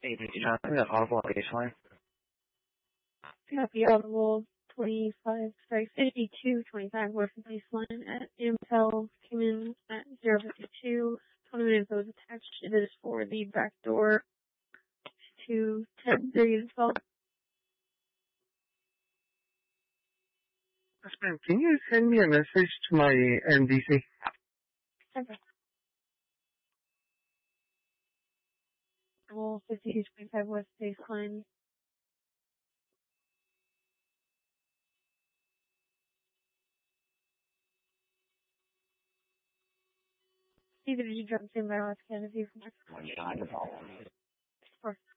John, the audible baseline. Copy audible 5225 worth of baseline at Intel came in at 052. 20 minutes was attached. It is for the back door to 10-3 install. Ma'am, can you send me a message to my NDC? Okay. Well, 5225 west baseline. Either did you drop the same by last can of you from my